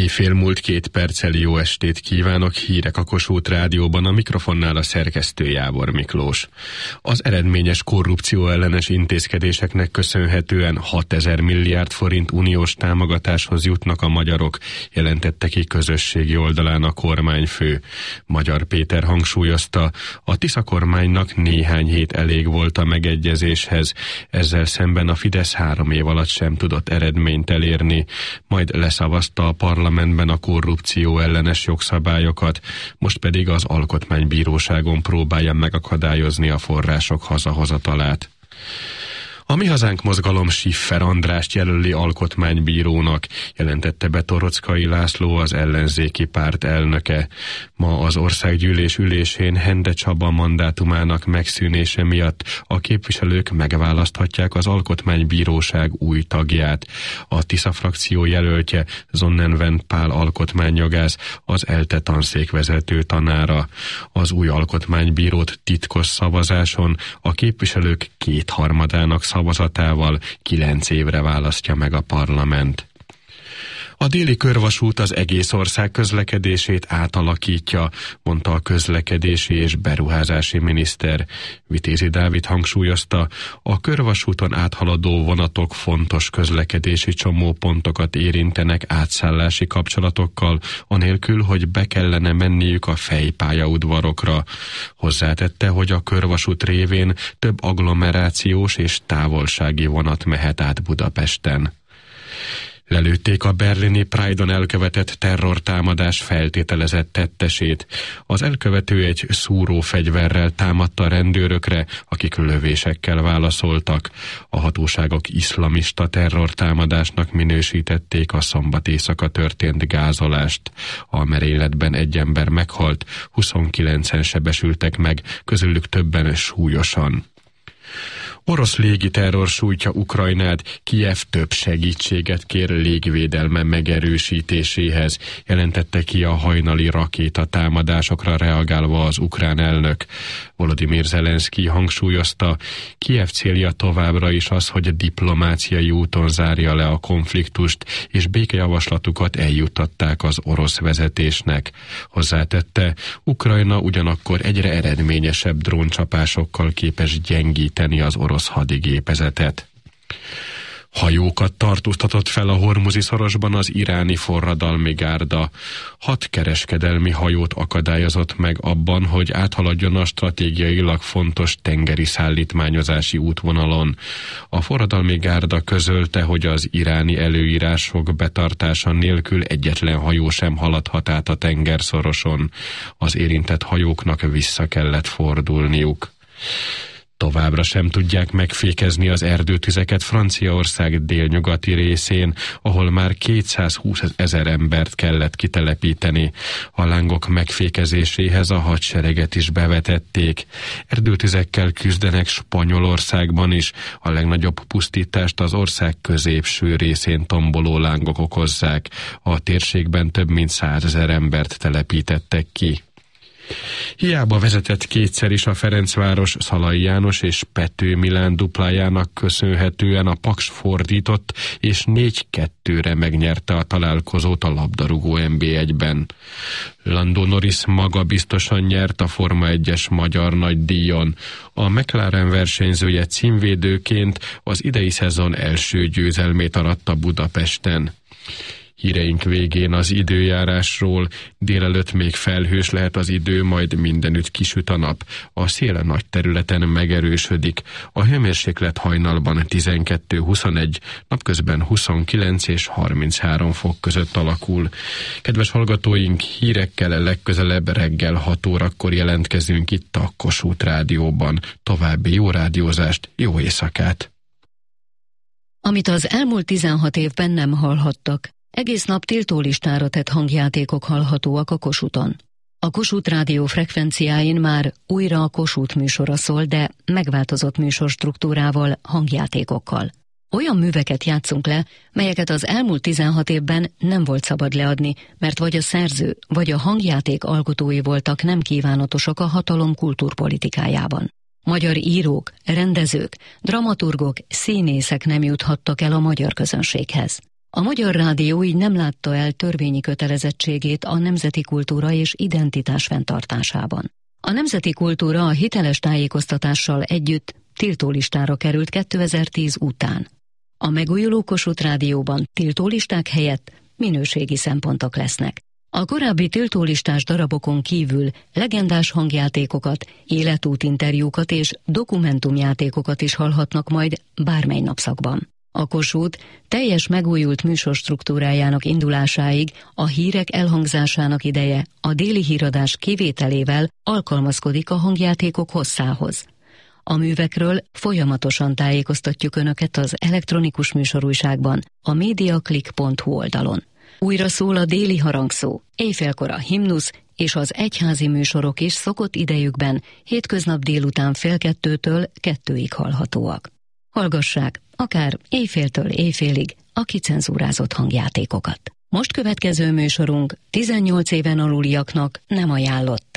Fél múlt 2 perccel jó estét kívánok, hírek a Kossuth Rádióban, a mikrofonnál a szerkesztő Jábor Miklós. Az eredményes korrupció ellenes intézkedéseknek köszönhetően 6000 milliárd forint uniós támogatáshoz jutnak a magyarok, jelentette ki közösségi oldalán a kormányfő. Magyar Péter hangsúlyozta, a Tisza kormánynak néhány hét elég volt a megegyezéshez, ezzel szemben a Fidesz 3 év alatt sem tudott eredményt elérni, majd leszavazta a parlamentben a korrupció ellenes jogszabályokat, most pedig az alkotmánybíróságon próbálja megakadályozni a források hazahozatalát. A Mi Hazánk mozgalom Schiffer Andrást jelöli alkotmánybírónak, jelentette be Torockai László, az ellenzéki párt elnöke. Ma az országgyűlés ülésén Hende Csaba mandátumának megszűnése miatt a képviselők megválaszthatják az alkotmánybíróság új tagját. A Tisza frakció jelöltje Sonnenwend Pál alkotmányjogász, az ELTE tanszékvezető tanára. Az új alkotmánybírót titkos szavazáson a képviselők 2/3 szavazatával 9 évre választja meg a parlament. A déli körvasút az egész ország közlekedését átalakítja, mondta a közlekedési és beruházási miniszter. Vitézi Dávid hangsúlyozta, a körvasúton áthaladó vonatok fontos közlekedési csomópontokat érintenek átszállási kapcsolatokkal, anélkül, hogy be kellene menniük a fejpályaudvarokra. Hozzátette, hogy a körvasút révén több agglomerációs és távolsági vonat mehet át Budapesten. Lelőtték a berlini Pride-on elkövetett terrortámadás feltételezett tettesét. Az elkövető egy szúrófegyverrel támadta a rendőrökre, akik lövésekkel válaszoltak. A hatóságok iszlamista terrortámadásnak minősítették a szombat éjszaka történt gázolást. A merényletben 1 ember meghalt, 29-en sebesültek meg, közülük többen súlyosan. Orosz légiterror sújtja Ukrajnát, Kijev több segítséget kér légvédelme megerősítéséhez, jelentette ki a hajnali rakétatámadásokra reagálva az ukrán elnök. Volodymyr Zelenszky hangsúlyozta, Kijev célja továbbra is az, hogy diplomáciai úton zárja le a konfliktust, és békejavaslatukat eljuttatták az orosz vezetésnek. Hozzátette, Ukrajna ugyanakkor egyre eredményesebb dróncsapásokkal képes gyengíteni az orosz hadigépezetet. Hajókat tartóztatott fel a Hormuzi szorosban az iráni forradalmi gárda. 6 kereskedelmi hajót akadályozott meg abban, hogy áthaladjon a stratégiailag fontos tengeri szállítmányozási útvonalon. A forradalmi gárda közölte, hogy az iráni előírások betartása nélkül egyetlen hajó sem haladhat át a tengerszoroson. Az érintett hajóknak vissza kellett fordulniuk. Továbbra sem tudják megfékezni az erdőtüzeket Franciaország délnyugati részén, ahol már 220 000 embert kellett kitelepíteni. A lángok megfékezéséhez a hadsereget is bevetették. Erdőtüzekkel küzdenek Spanyolországban is. A legnagyobb pusztítást az ország középső részén tomboló lángok okozzák. A térségben több mint 100 000 embert telepítettek ki. Hiába vezetett 2-szer is a Ferencváros Szalai János és Pető Milán duplájának köszönhetően a Paks fordított, és 4-2-re megnyerte a találkozót a labdarúgó NB1-ben. Lando Norris magabiztosan nyert a Forma 1-es magyar nagydíjon. A McLaren versenyzője címvédőként az idei szezon első győzelmét aratta Budapesten. Híreink végén az időjárásról. Délelőtt még felhős lehet az idő, majd mindenütt kisüt a nap. A szél nagy területen megerősödik. A hőmérséklet hajnalban 12-21, napközben 29 és 33 fok között alakul. Kedves hallgatóink, hírekkel legközelebb reggel 6 órakor jelentkezünk itt a Kossuth Rádióban. További jó rádiózást, jó éjszakát! Amit az elmúlt 16 évben nem hallhattak. Egész nap tiltólistára tett hangjátékok hallhatóak a Kossuthon. A Kossuth Rádió frekvenciáin már újra a Kossuth műsora szól, de megváltozott műsorstruktúrával, hangjátékokkal. Olyan műveket játszunk le, melyeket az elmúlt 16 évben nem volt szabad leadni, mert vagy a szerző, vagy a hangjáték alkotói voltak nem kívánatosak a hatalom kultúrpolitikájában. Magyar írók, rendezők, dramaturgok, színészek nem juthattak el a magyar közönséghez. A Magyar Rádió így nem látta el törvényi kötelezettségét a nemzeti kultúra és identitás fenntartásában. A nemzeti kultúra a hiteles tájékoztatással együtt tiltólistára került 2010 után. A megújuló Kossuth Rádióban tiltólisták helyett minőségi szempontok lesznek. A korábbi tiltólistás darabokon kívül legendás hangjátékokat, életútinterjúkat és dokumentumjátékokat is hallhatnak majd bármely napszakban. A Kossuth teljes megújult műsorstruktúrájának indulásáig a hírek elhangzásának ideje a déli híradás kivételével alkalmazkodik a hangjátékok hosszához. A művekről folyamatosan tájékoztatjuk Önöket az elektronikus műsorújságban, a mediaclick.hu oldalon. Újra szól a déli harangszó, éjfélkor a himnusz és az egyházi műsorok is szokott idejükben hétköznap délután 1:30-től 2-ig hallhatóak. Hallgassák akár éjféltől éjfélig a kicenzúrázott hangjátékokat. Most következő műsorunk 18 éven aluliaknak nem ajánlott.